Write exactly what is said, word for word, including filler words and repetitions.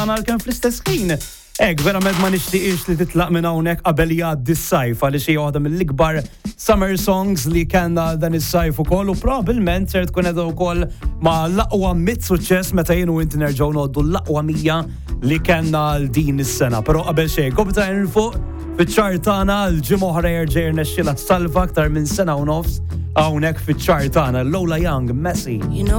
għana l-kem fl-istess ħin. Ek, verament ma nixtiqix li titlaq minn hawnhekk qabel jgħaddi s-sajf għaliex hija waħda mill-ikbar summer songs li kellna dan is-sajf ukoll u probabbilment ser tkun qed ukoll ma' l-aqwa mit suċċess meta jien u inti nerġgħu noddu l-aqwa mija li kellna l din is-sena. Però qabel xejn, kopita il fuq fiċ-ċart tagħna l-ġimgħa oħra jerġa' jirnexxilha salva aktar minn sena u nofs hawnhekk fiċ-ċart tagħna Lola Young, Messy.